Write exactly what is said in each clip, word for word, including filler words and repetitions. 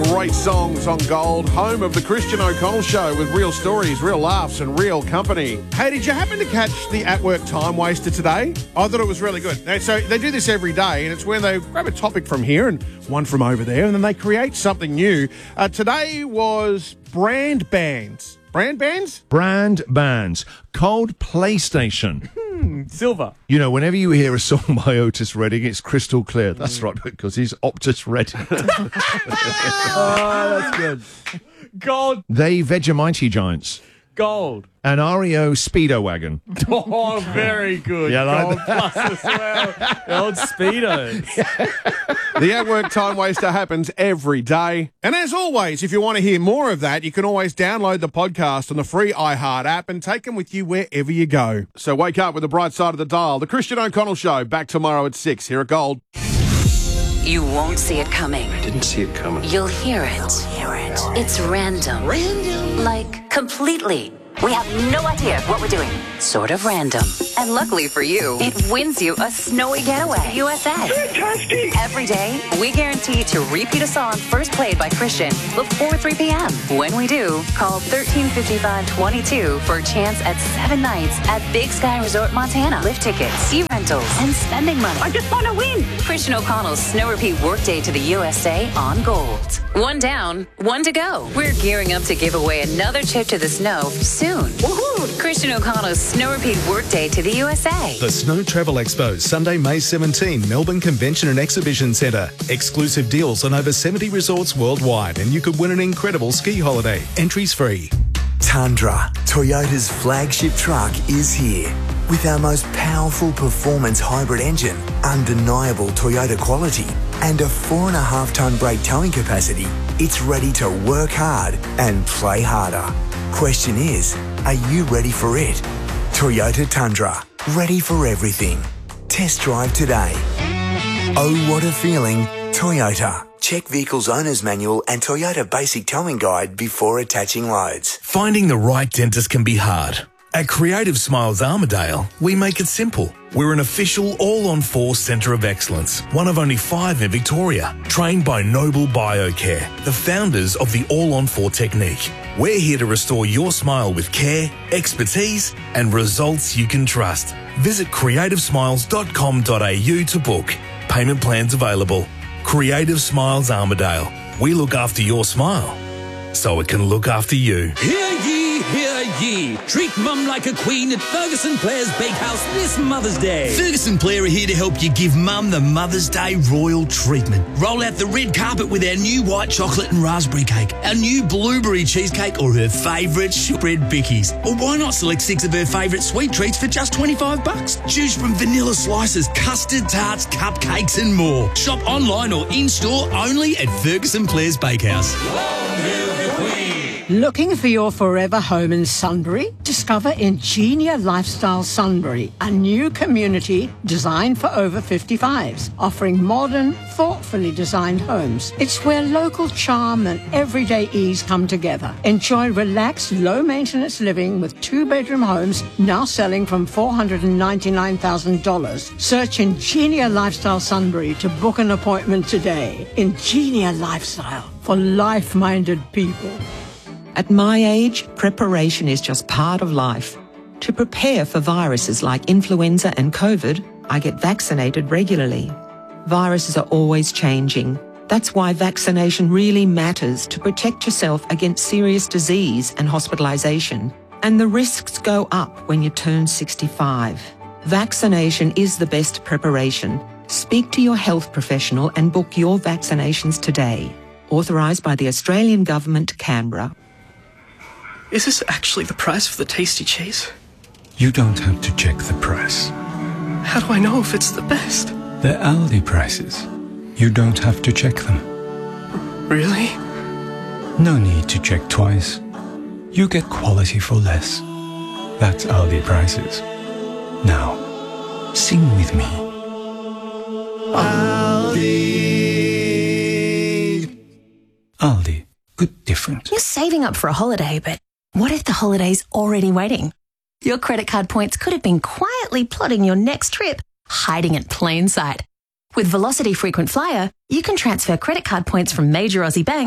Great songs on Gold, home of the Christian O'Connell Show with real stories, real laughs and real company. Hey, did you happen to catch the At Work Time Waster today? I thought it was really good. Now, so they do this every day, and it's where they grab a topic from here and one from over there, and then they create something new. Uh, today was brand bands. Brand bands? Brand bands. Cold PlayStation. Hmm, silver. You know, whenever you hear a song by Otis Redding, it's crystal clear. That's right, because he's Optus Redding. Oh, that's good. Gold. They Vegemite Giants. Gold. An R E O Speedo Wagon. Oh, very good. Yeah, like Gold plus as well. The old Speedos. The At Work Time Waster happens every day. And as always, if you want to hear more of that, you can always download the podcast on the free iHeart app and take them with you wherever you go. So wake up with the bright side of the dial. The Christian O'Connell Show, back tomorrow at six here at Gold. You won't see it coming. I didn't see it coming. You'll hear it. Hear it. It's random. Random? Like, completely. We have no idea what we're doing. Sort of random. And luckily for you, it wins you a snowy getaway. U S A. Fantastic! Every day, we guarantee to repeat a song first played by Christian before three p.m. When we do, call thirteen fifty-five twenty-two for a chance at seven nights at Big Sky Resort, Montana. Lift tickets, ski rentals, and spending money. I just want to win. Christian O'Connell's Snow Repeat Workday to the U S A on Gold. One down, one to go. We're gearing up to give away another trip to the snow soon. Woohoo! Christian O'Connell's Snow Repeat Workday to the U S A. The Snow Travel Expo, Sunday, May seventeenth, Melbourne Convention and Exhibition Centre. Exclusive deals on over seventy resorts worldwide, and you could win an incredible ski holiday. Entries free. Tundra, Toyota's flagship truck, is here. With our most powerful performance hybrid engine, undeniable Toyota quality, and a four and a half tonne brake towing capacity, it's ready to work hard and play harder. Question is, are you ready for it? Toyota Tundra, ready for everything. Test drive today. Oh, what a feeling, Toyota. Check Vehicle's Owner's Manual and Toyota Basic Towing Guide before attaching loads. Finding the right dentist can be hard. At Creative Smiles Armidale, we make it simple. We're an official all-on-four centre of excellence, one of only five in Victoria, trained by Noble Biocare, the founders of the all-on-four technique. We're here to restore your smile with care, expertise, and results you can trust. Visit creative smiles dot com dot a u to book. Payment plans available. Creative Smiles Armidale. We look after your smile, so it can look after you. Hear ye, hear ye. Treat mum like a queen at Ferguson Blair's Bakehouse this Mother's Day. Ferguson Blair are here to help you give mum the Mother's Day royal treatment. Roll out the red carpet with our new white chocolate and raspberry cake, our new blueberry cheesecake, or her favourite shortbread bickies. Or why not select six of her favourite sweet treats for just twenty-five bucks? Choose from vanilla slices, custard tarts, cupcakes and more. Shop online or in-store only at Ferguson Blair's Bakehouse. Looking for your forever home in Sunbury? Discover Ingenia Lifestyle Sunbury, a new community designed for over fifty-fives, offering modern, thoughtfully designed homes. It's where local charm and everyday ease come together. Enjoy relaxed, low-maintenance living with two-bedroom homes now selling from four hundred ninety-nine thousand dollars. Search Ingenia Lifestyle Sunbury to book an appointment today. Ingenia Lifestyle for life-minded people. At my age, preparation is just part of life. To prepare for viruses like influenza and COVID, I get vaccinated regularly. Viruses are always changing. That's why vaccination really matters to protect yourself against serious disease and hospitalisation. And the risks go up when you turn sixty-five. Vaccination is the best preparation. Speak to your health professional and book your vaccinations today. Authorised by the Australian Government, Canberra. Is this actually the price for the tasty cheese? You don't have to check the price. How do I know if it's the best? They're Aldi prices. You don't have to check them. Really? No need to check twice. You get quality for less. That's Aldi prices. Now, sing with me. Aldi. Aldi. Good different. You're saving up for a holiday, but what if the holiday's already waiting? Your credit card points could have been quietly plotting your next trip, hiding in plain sight. With Velocity Frequent Flyer, you can transfer credit card points from major Aussie banks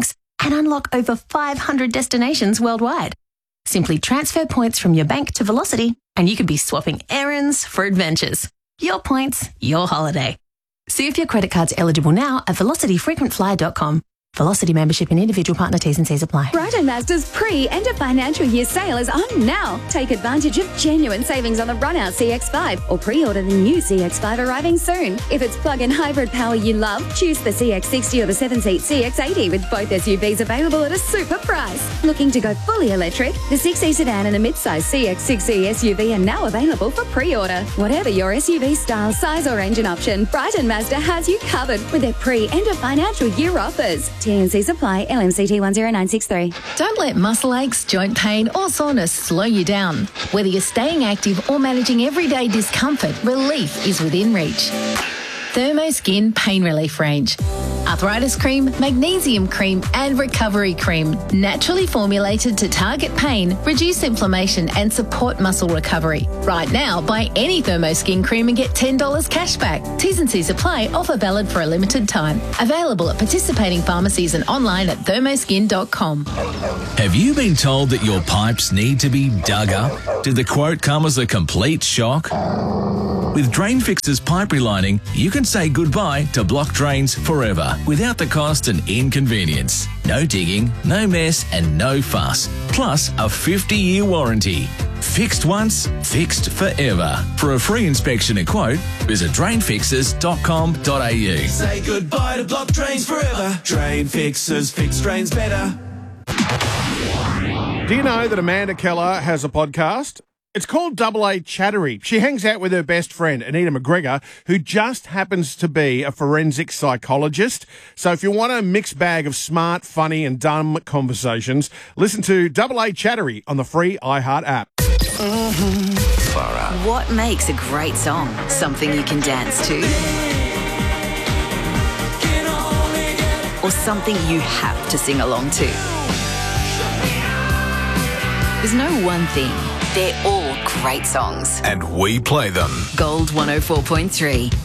and unlock over five hundred destinations worldwide. Simply transfer points from your bank to Velocity and you could be swapping errands for adventures. Your points, your holiday. See if your credit card's eligible now at velocity frequent flyer dot com. Velocity membership and individual partner T's and C's apply. Brighton Mazda's pre-end of financial year sale is on now. Take advantage of genuine savings on the run-out C X five or pre-order the new C X five arriving soon. If it's plug-in hybrid power you love, choose the C X sixty or the seven-seat C X eighty with both S U Vs available at a super price. Looking to go fully electric? The six E sedan and the mid-size C X six E S U V are now available for pre-order. Whatever your S U V style, size or engine option, Brighton Mazda has you covered with their pre-end of financial year offers. T and C's apply. L M C T one zero nine six three. Don't let muscle aches, joint pain or soreness slow you down. Whether you're staying active or managing everyday discomfort, relief is within reach. Thermoskin Pain Relief Range. Arthritis cream, magnesium cream and recovery cream. Naturally formulated to target pain, reduce inflammation and support muscle recovery. Right now, buy any Thermoskin cream and get ten dollars cash back. T's and C's apply. Offer valid for a limited time. Available at participating pharmacies and online at thermoskin dot com. Have you been told that your pipes need to be dug up? Did the quote come as a complete shock? With Drain Fix's pipe relining, you can say goodbye to blocked drains forever without the cost and inconvenience. No digging, no mess and no fuss. Plus a fifty-year warranty. Fixed once, fixed forever. For a free inspection and quote, visit drain fixers dot com dot a u. Say goodbye to blocked drains forever. Drain Fixers, fix drains better. Do you know that Amanda Keller has a podcast? It's called Double A Chattery. She hangs out with her best friend, Anita McGregor, who just happens to be a forensic psychologist. So if you want a mixed bag of smart, funny and dumb conversations, listen to Double A Chattery on the free iHeart app. Mm-hmm. What makes a great song? Something you can dance to? Or something you have to sing along to? There's no one thing. They're all great songs. And we play them. Gold one oh four point three.